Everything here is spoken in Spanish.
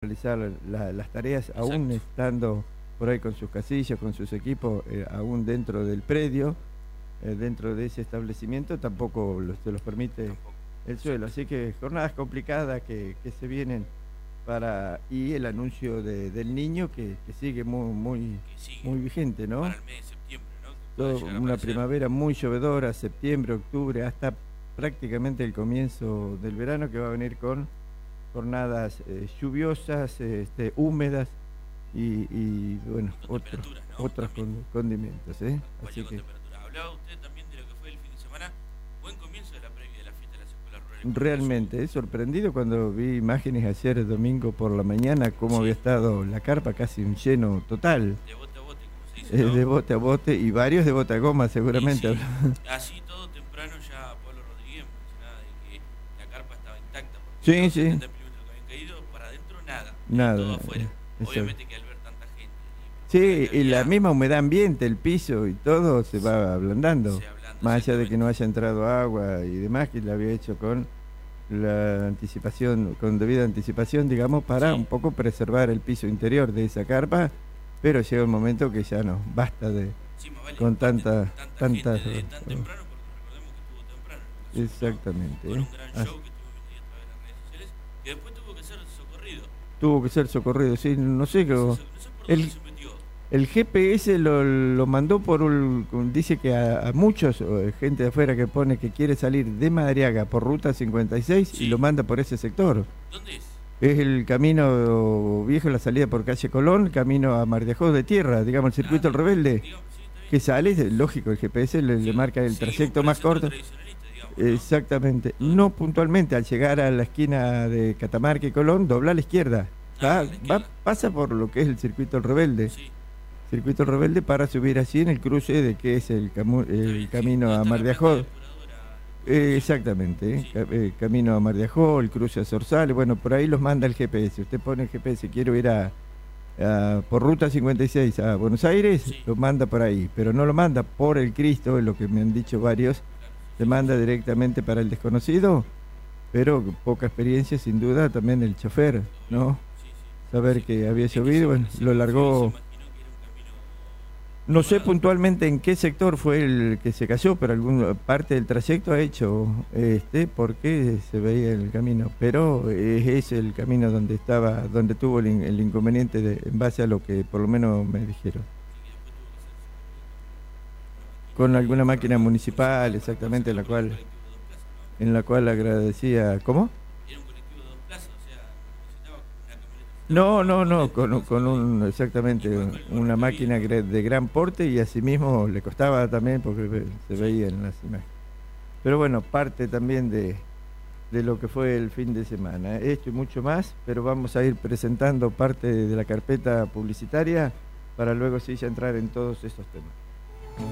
realizar las tareas, aún estando por ahí con sus casillas, con sus equipos, aún dentro del predio, dentro de ese establecimiento, tampoco se los permite el suelo. Así que jornadas complicadas que se vienen y el anuncio del niño que sigue muy vigente, ¿no? Para el mes de septiembre, ¿no? Una primavera muy llovedora, septiembre, octubre, hasta prácticamente el comienzo del verano, que va a venir con jornadas lluviosas, húmedas y bueno, otros condimentos. Así que hablaba usted también de lo que fue el fin de semana, buen comienzo de la previa de la fiesta de las escuelas rurales. Realmente, he sorprendido cuando vi imágenes ayer domingo por la mañana, cómo había estado la carpa, casi un lleno total. De bote a bote, como se dice, ¿no? De bote a bote, y varios de bote a goma seguramente. Sí, así todo temprano ya Pablo Rodríguez mencionaba de que la carpa estaba intacta, porque los 70 milímetros que habían caído, para adentro nada, todo afuera. Obviamente que al ver tanta gente. Sí, y la misma humedad ambiente, el piso y todo se va ablandando. Más allá de que no haya entrado agua y demás, que la había hecho con la anticipación, con debida anticipación, digamos, para un poco preservar el piso interior de esa carpa, pero llega un momento que ya no, basta de con tantas tan temprano, porque recordemos que estuvo temprano. Exactamente. Con un gran show que tuvimos a través de las redes sociales, que después tuvo que ser socorrido. Tuvo que ser socorrido, sí, no sé qué. No sé por dónde se metió. El GPS lo mandó dice que a muchos, gente de afuera que pone que quiere salir de Madariaga por ruta 56 y lo manda por ese sector. ¿Dónde es? Es el camino viejo, la salida por calle Colón, camino a Mar de Ajó de tierra, digamos, el circuito El Rebelde, que sale, lógico, el GPS le marca el trayecto más corto. Exactamente, no puntualmente, al llegar a la esquina de Catamarca y Colón, dobla a la izquierda, pasa por lo que es el circuito El Rebelde. Circuito Rebelde para subir así en el cruce de que es el camino a Mar de Ajó. Exactamente, camino a Mar de Ajó, el cruce a Zorzal, bueno, por ahí los manda el GPS. Usted pone el GPS, quiero ir por ruta 56 a Buenos Aires, lo manda por ahí, pero no lo manda por el Cristo, es lo que me han dicho varios, se manda directamente para el desconocido, pero poca experiencia sin duda también el chofer, ¿no? Saber que había llovido, bueno, lo largó. No sé puntualmente en qué sector fue el que se cayó, pero alguna parte del trayecto ha hecho porque se veía el camino, pero es el camino donde tuvo el inconveniente en base a lo que por lo menos me dijeron. Con alguna máquina municipal, exactamente, en la cual agradecía. ¿Cómo? No, exactamente, una máquina de gran porte y asimismo le costaba también porque se veía en las imágenes. Pero bueno, parte también de lo que fue el fin de semana. Esto y mucho más, pero vamos a ir presentando parte de la carpeta publicitaria para luego sí ya entrar en todos estos temas.